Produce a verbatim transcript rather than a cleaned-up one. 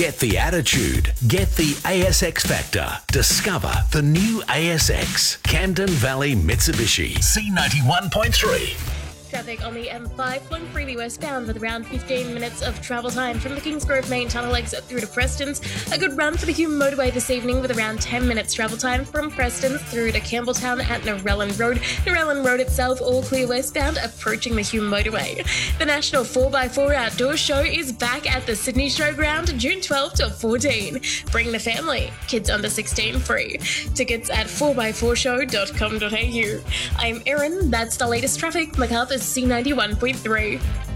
Get the attitude. Get the A S X factor. Discover the new A S X. Camden Valley Mitsubishi. C ninety-one point three. Traffic on the M five flowing freely westbound with around fifteen minutes of travel time from the Kingsgrove main tunnel exit through to Preston's. A good run for the Hume motorway this evening with around ten minutes travel time from Preston's through to Campbelltown at Narellan Road. Narellan Road itself all clear westbound approaching the Hume motorway. The National four by four Outdoor Show is back at the Sydney Showground June twelfth to fourteen. Bring the family. Kids under sixteen free. Tickets at four by four show dot com dot a u. I'm Erin. That's the latest traffic. MacArthur's C ninety-one point three.